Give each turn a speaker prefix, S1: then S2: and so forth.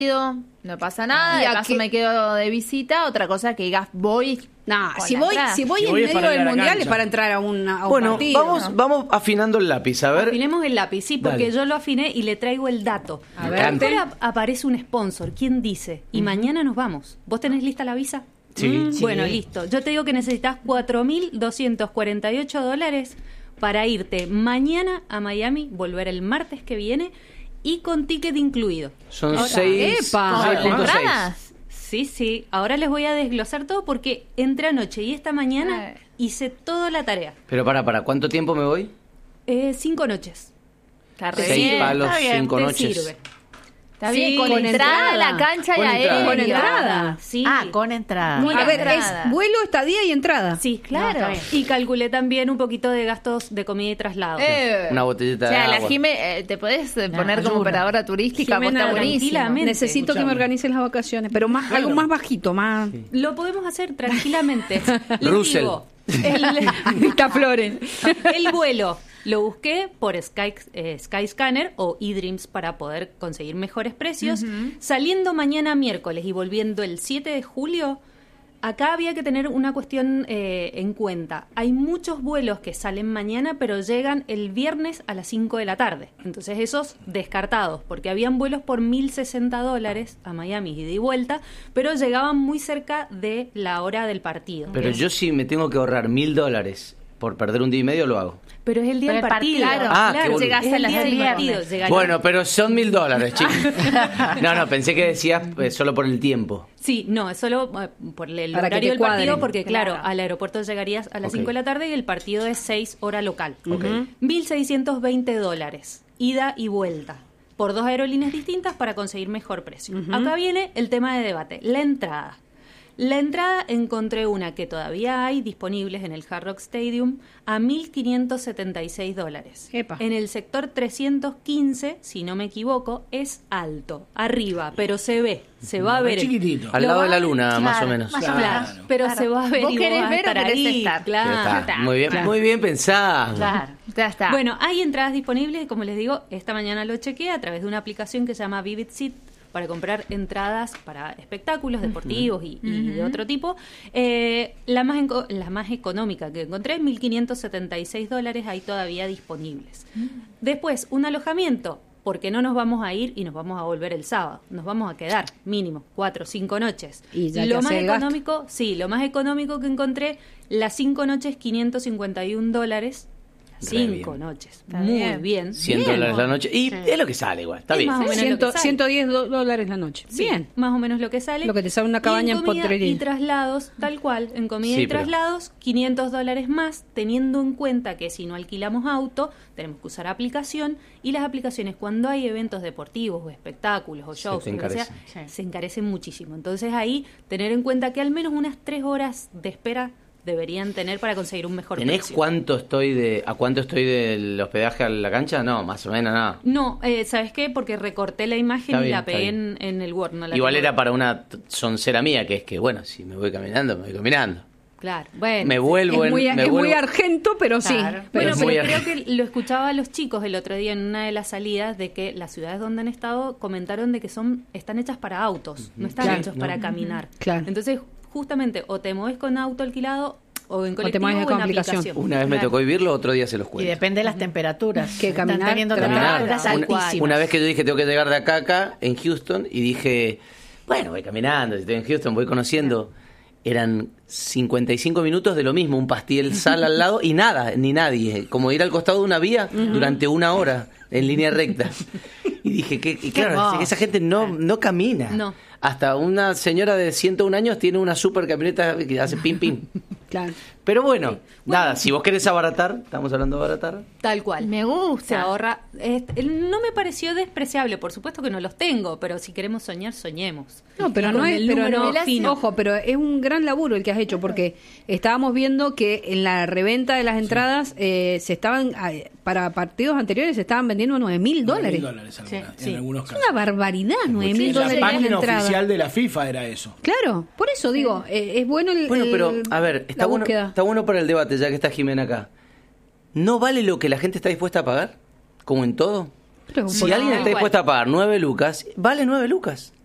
S1: no pasa nada,
S2: Y
S1: de acaso me quedo de visita, otra cosa que digas, voy.
S2: No,
S1: con
S2: si
S1: la
S2: voy
S1: entrada.
S2: en
S3: voy es
S2: medio
S3: para ir
S2: del
S3: a la
S2: mundial
S3: cancha.
S2: es para entrar a un
S4: Bueno,
S2: partido.
S4: vamos afinando el lápiz, a ver.
S5: Afinemos el lápiz, sí, porque
S4: Dale.
S5: yo lo afiné y le traigo el dato.
S2: A ver.
S5: Ahora aparece un sponsor, ¿quién dice? Y mañana nos vamos. ¿Vos tenés lista la visa?
S4: Sí.
S5: Bueno, listo. Yo te digo que necesitas $4.248 para irte mañana a Miami, volver el martes que viene y con ticket incluido.
S4: Son
S5: Ahora,
S4: 6.
S2: ¡epa!
S1: ¿Con las entradas?
S5: Sí. Ahora les voy a desglosar todo porque entre anoche y esta mañana hice toda la tarea.
S4: Pero para, ¿cuánto tiempo me voy?
S5: 5 noches.
S1: Está re
S4: 6
S1: bien,
S4: palos,
S1: está bien.
S4: 5
S5: Te
S4: noches.
S5: sirve.
S1: Está
S5: Sí,
S1: bien, con
S2: con
S1: entrada a
S2: entrada.
S1: la cancha
S4: Con
S1: y
S4: entrada.
S1: aérea.
S2: Con entrada.
S5: Sí.
S1: Con entrada.
S5: Muy
S2: A ver,
S1: entrada.
S2: es vuelo, estadía y entrada.
S5: Sí, claro.
S1: No, está
S5: Y calculé también un poquito de gastos de comida y traslado.
S4: Una botellita
S1: o sea,
S4: de
S1: la
S4: agua.
S1: Jime, te podés poner como
S3: ayuda.
S1: operadora turística, vos
S5: Jimena,
S1: está buenísimo.
S5: tranquilamente.
S2: Necesito que me
S3: Escuchame.
S2: organices las vacaciones, pero más
S3: Claro.
S2: algo más bajito, más...
S5: Lo podemos hacer tranquilamente. Les
S4: Russell.
S5: digo, el
S2: Flores.
S5: vuelo lo busqué por Skyscanner o eDreams para poder conseguir mejores precios. Saliendo mañana miércoles y volviendo el 7 de julio, acá había que tener una cuestión en cuenta. Hay muchos vuelos que salen mañana, pero llegan el viernes a las 5 de la tarde. Entonces esos descartados, porque habían vuelos por $1.060 a Miami ida y vuelta, pero llegaban muy cerca de la hora del partido.
S4: Pero yo si me tengo que ahorrar $1.000 por perder un día y medio, lo hago.
S5: Pero es el día
S1: Pero
S5: del
S1: el
S5: partido.
S1: partido,
S4: Ah, qué boludo.
S1: llegás
S5: es
S1: a
S5: el
S1: las
S5: día del
S1: 10.
S5: partido. llegaría-
S4: Bueno, pero son $1.000, chicos. No, pensé que decías solo por el tiempo.
S5: Sí, no, es solo por el
S2: Para que
S5: horario
S2: te
S5: del partido,
S2: cuadren.
S5: porque claro,
S1: Claro.
S5: al aeropuerto llegarías a las
S4: Ok.
S5: 5 de la tarde y el partido es 6 hora local.
S4: Ok.
S5: $1.620, ida y vuelta, por 2 aerolíneas distintas para conseguir mejor precio. Acá viene el tema de debate, la entrada. La entrada encontré una que todavía hay disponibles en el Hard Rock Stadium a $1.576.
S2: Epa.
S5: En el sector 315, si no me equivoco, es alto, arriba, pero se ve, se va a ver.
S3: chiquitito.
S4: Al
S5: Lo
S4: lado
S5: va-
S4: de la luna, más o
S1: Claro,
S4: menos.
S1: más o
S3: Claro.
S1: menos.
S5: Pero
S1: Claro.
S5: se va a ver
S1: ¿Vos
S5: y
S1: querés
S5: vas a
S1: ver o
S5: estar
S1: querés
S5: ahí,
S1: estar?
S4: Ya
S5: claro.
S4: está. Muy bien,
S2: Claro.
S4: muy bien pensado.
S1: Claro, ya está.
S5: Bueno, hay entradas disponibles, como les digo, esta mañana lo chequeé a través de una aplicación que se llama Vivid Seat para comprar entradas para espectáculos deportivos y de otro tipo. La más económica que encontré, $1.576, hay todavía disponibles. Después, un alojamiento, porque no nos vamos a ir y nos vamos a volver el sábado. Nos vamos a quedar mínimo 4 o 5 noches.
S2: Y ya
S5: lo
S2: te
S5: más
S2: hace el gasto.
S5: económico, sí, lo más económico que encontré, las 5 noches, $551.
S4: Re
S5: 5
S4: bien.
S5: noches.
S1: Está
S5: Muy
S1: bien.
S5: bien.
S4: $100 la noche. Y es lo que sale igual. Está
S5: Es
S4: bien.
S5: más o menos lo que sale.
S2: $110 la noche.
S5: Sí,
S2: Bien.
S5: más o menos lo que sale.
S2: Lo que te sale una
S5: Y
S2: cabaña en
S5: comida
S2: Potrerillo.
S5: y traslados, tal cual, en comida
S4: Sí,
S5: y
S4: pero-
S5: traslados, $500 más, teniendo en cuenta que si no alquilamos auto, tenemos que usar aplicación, y las aplicaciones cuando hay eventos deportivos o espectáculos o shows,
S4: te
S5: o lo que sea,
S4: encarecen.
S5: se encarecen muchísimo. Entonces ahí, tener en cuenta que al menos unas 3 horas de espera deberían tener para conseguir un mejor
S4: ¿Tenés
S5: precio.
S4: a cuánto estoy del hospedaje a la cancha? No, más o menos nada.
S5: No, ¿sabes qué? Porque recorté la imagen
S4: Está
S5: y
S4: bien,
S5: la
S4: está
S5: pegué
S4: bien.
S5: en el Word. No la
S4: Igual
S5: tengo.
S4: era para una soncera mía, que es que, bueno, si me voy caminando, me voy caminando.
S5: Claro, bueno.
S4: Me vuelvo
S2: Es muy,
S4: me
S2: es muy
S4: vuelvo-
S2: argento, pero sí.
S1: Claro.
S2: Pero
S5: Bueno,
S4: Es
S5: pero
S4: muy
S5: creo
S4: argento.
S5: que lo escuchaba a los chicos el otro día en una de las salidas de que las ciudades donde han estado comentaron de que están hechas para autos, no están
S2: Claro.
S5: hechos para caminar.
S2: Claro.
S5: Entonces, justamente, o te mueves con auto alquilado o en
S2: te
S5: colectivo
S2: mueves
S5: o
S2: con
S5: en
S2: aplicación.
S5: aplicación.
S4: Una vez me
S1: Claro.
S4: tocó vivirlo, otro día se los
S1: Y
S4: cuento.
S1: depende de las temperaturas.
S2: Que
S1: Están
S2: caminar,
S1: teniendo
S2: caminar.
S1: temperaturas
S5: Tal cual.
S1: altísimas.
S4: Una vez que yo dije tengo que llegar de acá a acá, en Houston, y dije, bueno, voy caminando, si estoy en Houston, voy conociendo. Eran 55 minutos de lo mismo, un pastizal sal al lado y nada, ni nadie. Como ir al costado de una vía durante 1 hora en línea recta. Y dije, claro,
S1: hermoso.
S4: esa gente no camina.
S5: No.
S4: Hasta una señora de 101 años tiene una super camioneta que hace pim pim.
S2: Claro.
S4: Pero bueno, nada, si vos querés abaratar, estamos hablando de abaratar.
S5: Tal cual.
S1: Me gusta.
S5: Se ahorra. No me pareció despreciable, por supuesto que no los tengo, pero si queremos soñar, soñemos.
S2: No, pero
S5: Y
S2: no
S5: con
S2: es,
S5: el
S2: pero
S5: número
S2: no,
S5: fino.
S2: ojo, pero es un gran laburo el que has hecho, porque estábamos viendo que en la reventa de las entradas se estaban, para partidos anteriores se estaban vendiendo $9.000.
S3: $9.000
S1: Sí,
S3: en
S1: sí.
S3: algunos
S2: Es
S3: casos.
S2: una barbaridad, $9.000
S3: En la
S2: una
S3: página
S2: entrada.
S3: oficial de la FIFA era eso.
S2: Claro, por eso digo, es bueno el
S4: Bueno, pero
S2: el-
S4: a ver,
S2: la búsqueda.
S4: está bueno para el debate, ya que está Jimena acá. ¿No vale lo que la gente está dispuesta a pagar? Como en todo.
S2: Pero,
S4: Si
S2: por-
S4: alguien está
S5: igual.
S4: dispuesto a pagar 9 lucas, vale 9 lucas.